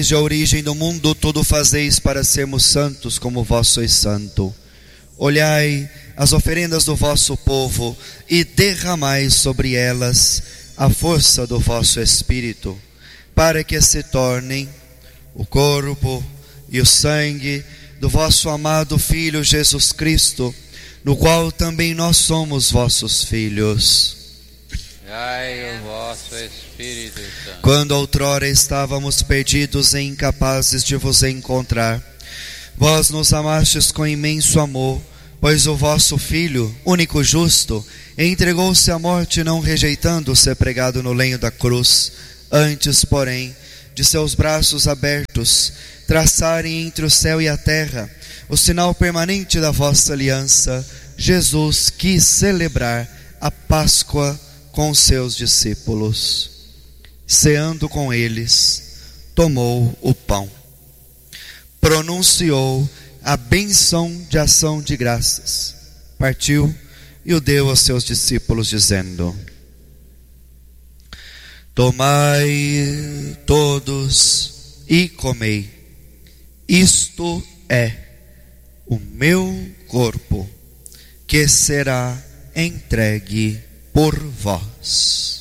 Desde a origem do mundo, tudo fazeis para sermos santos, como vós sois santo. Olhai as oferendas do vosso povo e derramai sobre elas a força do vosso Espírito, para que se tornem o corpo e o sangue do vosso amado Filho Jesus Cristo, no qual também nós somos vossos filhos. Dai o vosso Espírito Santo. Quando outrora estávamos perdidos e incapazes de vos encontrar, vós nos amastes com imenso amor, pois o vosso Filho, único justo, entregou-se à morte, não rejeitando ser pregado no lenho da cruz, antes, porém, de seus braços abertos, traçarem entre o céu e a terra o sinal permanente da vossa aliança. Jesus quis celebrar a Páscoa com seus discípulos. Ceando com eles, tomou o pão, pronunciou a bênção de ação de graças, partiu e o deu aos seus discípulos, dizendo: tomai todos e comei, isto é o meu corpo, que será entregue por vós.